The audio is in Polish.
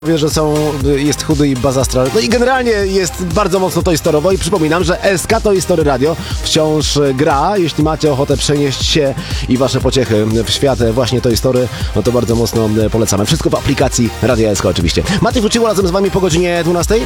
Wie, że jest chudy i bazastral. No i generalnie jest bardzo mocno Toy Story'owo i przypominam, że SK Toy Story Radio wciąż gra. Jeśli macie ochotę przenieść się i wasze pociechy w świat właśnie Toy Story, no to bardzo mocno polecamy. Wszystko w aplikacji Radia SK oczywiście. Maciej Fuciło razem z wami po godzinie 12.